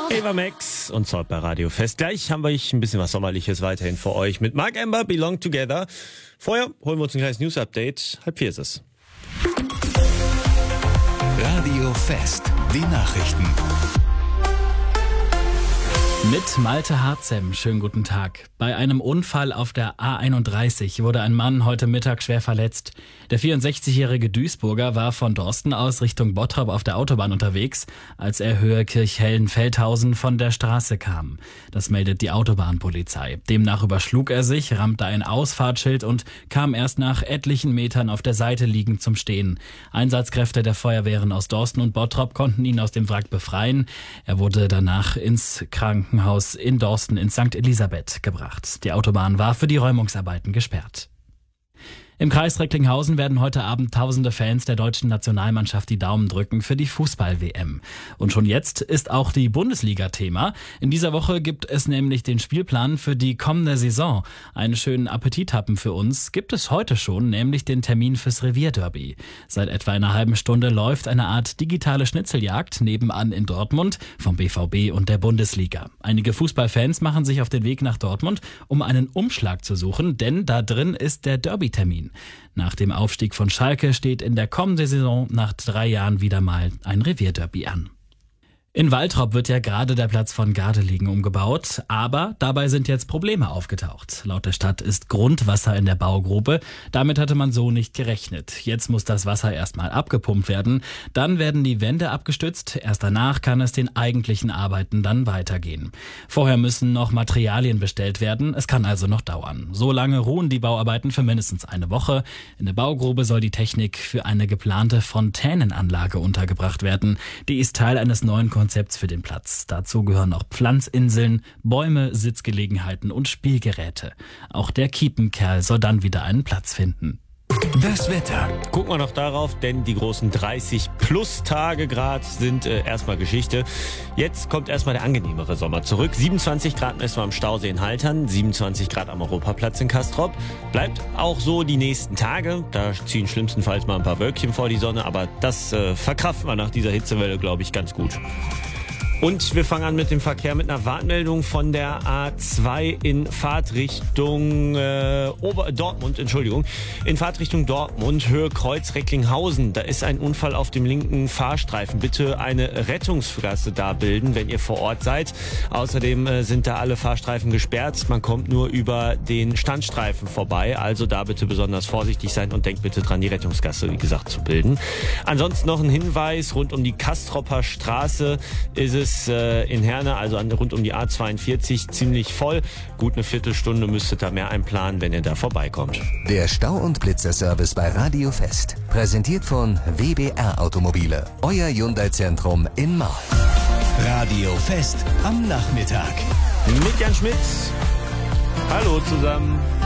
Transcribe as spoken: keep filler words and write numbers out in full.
Eva Max und Zoll bei Radio Fest. Gleich haben wir ein bisschen was Sommerliches weiterhin für euch mit Mark Ember, Belong Together. Vorher holen wir uns ein kleines News-Update. Halb vier ist es. Radio Fest, die Nachrichten. Mit Malte Harzem, schönen guten Tag. Bei einem Unfall auf der A einunddreißig wurde ein Mann heute Mittag schwer verletzt. Der vierundsechzigjährige Duisburger war von Dorsten aus Richtung Bottrop auf der Autobahn unterwegs, als er Höhe Kirchhellen-Feldhausen von der Straße kam. Das meldet die Autobahnpolizei. Demnach überschlug er sich, rammte ein Ausfahrtsschild und kam erst nach etlichen Metern auf der Seite liegend zum Stehen. Einsatzkräfte der Feuerwehren aus Dorsten und Bottrop konnten ihn aus dem Wrack befreien. Er wurde danach ins Krankenhaus in Dorsten in Sankt Elisabeth gebracht. Die Autobahn war für die Räumungsarbeiten gesperrt. Im Kreis Recklinghausen werden heute Abend tausende Fans der deutschen Nationalmannschaft die Daumen drücken für die Fußball-W M. Und schon jetzt ist auch die Bundesliga Thema. In dieser Woche gibt es nämlich den Spielplan für die kommende Saison. Einen schönen Appetit haben für uns gibt es heute schon, nämlich den Termin fürs Revierderby. Seit etwa einer halben Stunde läuft eine Art digitale Schnitzeljagd nebenan in Dortmund vom B V B und der Bundesliga. Einige Fußballfans machen sich auf den Weg nach Dortmund, um einen Umschlag zu suchen, denn da drin ist der Derby-Termin. Nach dem Aufstieg von Schalke steht in der kommenden Saison nach drei Jahren wieder mal ein Revierderby an. In Waltrop wird ja gerade der Platz von Gardelegen umgebaut, aber dabei sind jetzt Probleme aufgetaucht. Laut der Stadt ist Grundwasser in der Baugrube. Damit hatte man so nicht gerechnet. Jetzt muss das Wasser erstmal abgepumpt werden. Dann werden die Wände abgestützt. Erst danach kann es den eigentlichen Arbeiten dann weitergehen. Vorher müssen noch Materialien bestellt werden. Es kann also noch dauern. So lange ruhen die Bauarbeiten für mindestens eine Woche. In der Baugrube soll die Technik für eine geplante Fontänenanlage untergebracht werden. Die ist Teil eines neuen Konzepts für den Platz. Dazu gehören auch Pflanzinseln, Bäume, Sitzgelegenheiten und Spielgeräte. Auch der Kiepenkerl soll dann wieder einen Platz finden. Das Wetter. Gucken wir noch darauf, denn die großen dreißig plus Tage Grad sind äh, erstmal Geschichte. Jetzt kommt erstmal der angenehmere Sommer zurück. siebenundzwanzig Grad messen wir am Stausee in Haltern, siebenundzwanzig Grad am Europaplatz in Castrop. Bleibt auch so die nächsten Tage. Da ziehen schlimmstenfalls mal ein paar Wölkchen vor die Sonne, aber das äh, verkraften wir nach dieser Hitzewelle, glaube ich, ganz gut. Und wir fangen an mit dem Verkehr mit einer Warnmeldung von der A zwei in Fahrtrichtung äh, Ober Dortmund, Entschuldigung, in Fahrtrichtung Dortmund, Höhe Kreuz Recklinghausen. Da ist ein Unfall auf dem linken Fahrstreifen. Bitte eine Rettungsgasse da bilden, wenn ihr vor Ort seid. Außerdem äh, sind da alle Fahrstreifen gesperrt. Man kommt nur über den Standstreifen vorbei. Also da bitte besonders vorsichtig sein und denkt bitte dran, die Rettungsgasse, wie gesagt, zu bilden. Ansonsten noch ein Hinweis, rund um die Kastropper Straße ist es in Herne, also an, rund um die A zweiundvierzig, ziemlich voll. Gut eine Viertelstunde müsstet ihr mehr einplanen, wenn ihr da vorbeikommt. Der Stau- und Blitzerservice bei Radio Fest. Präsentiert von W B R Automobile. Euer Hyundai-Zentrum in Marl. Radio Fest am Nachmittag. Mit Jan Schmidt. Hallo zusammen.